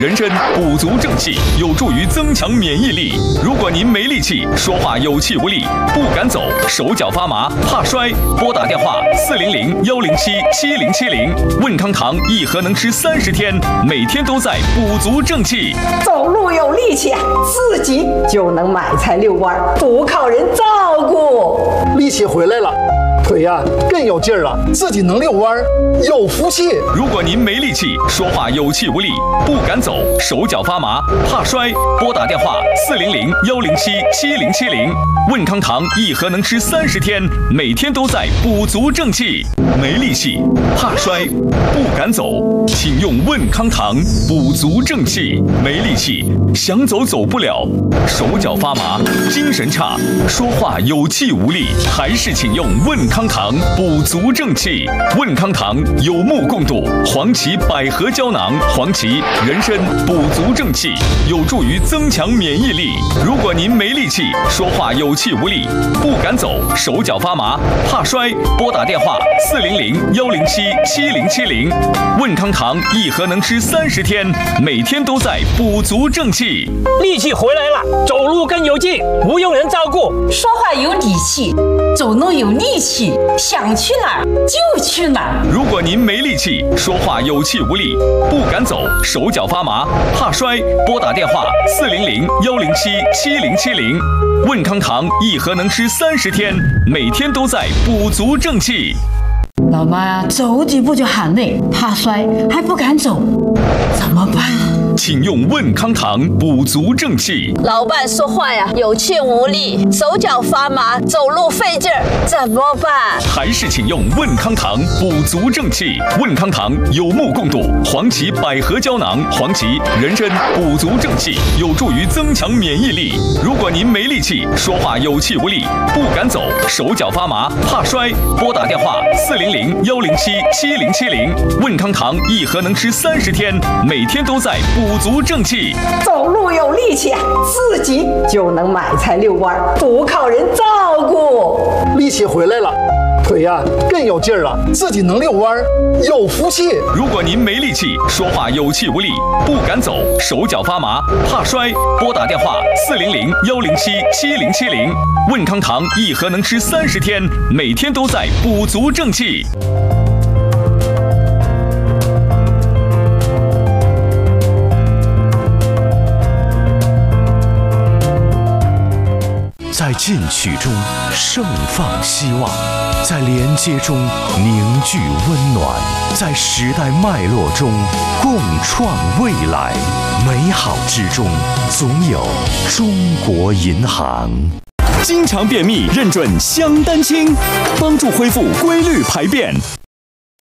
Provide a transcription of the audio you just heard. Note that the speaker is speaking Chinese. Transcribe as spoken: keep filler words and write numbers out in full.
人参补足正气，有助于增强免疫力。如果您没力气，说话有气无力，不敢走，手脚发麻，怕摔，拨打电话四零零幺零七七零七零。问康堂一盒能吃三十天，每天都在补足正气。 走路有力气，自己就能买菜遛弯，不靠人照顾。 力气回来了，腿呀、啊、更有劲儿了，自己能遛弯，有福气。 如果您没力气，说话有气无力，不敢走，手脚发麻，怕摔，拨打电话四零零幺零七七零七零。问康堂一盒能吃三十天，每天都在补足正气。没力气，怕摔，不敢走，请用问康堂补足正气。没力气，想走走不了，手脚发麻，精神差，说话有气无力，还是请用问康堂补足正气。问康堂有目共睹，黄芪百合胶囊，黄芪、人参补足正气，有助于增强免疫力。如果您没力气，说话有气无力，不敢走，手脚发麻，怕摔，拨打电话四零零幺零七七零七零。问康堂一盒能吃三十天，每天都在补足正气。 力气回来了，走路更有劲，不用人照顾， 说话有底气，走路有力气，想去哪儿就去哪儿。 如果您没力气，说话有气无力，不敢走，手脚发麻，怕摔，拨打电话四零零幺零七七零七零。问康堂一盒能吃三十天，每天都在补足正气。 老妈呀，走几步就喊累，怕摔，还不敢走，怎么办？ 请用问康堂补足正气。 老伴说话呀有气无力，手脚发麻，走路费劲儿，怎么办？ 还是请用问康堂补足正气。问康堂有目共睹，黄芪百合胶囊，黄芪、人参补足正气，有助于增强免疫力。如果您没力气，说话有气无力，不敢走，手脚发麻，怕摔，拨打电话四零零幺零七七零七零。问康堂一盒能吃三十天，每天都在补足正气。 走路有力气，自己就能买菜遛弯，不靠人照顾。 力气回来了，腿呀、啊、更有劲儿了，自己能遛弯，有福气。 如果您没力气，说话有气无力，不敢走，手脚发麻，怕摔，拨打电话四零零幺零七七零七零。问康堂一盒能吃三十天，每天都在补足正气。 在进取中盛放希望，在连接中凝聚温暖，在时代脉络中共创未来。美好之中总有中国银行。 经常便秘认准香丹清，帮助恢复规律排便。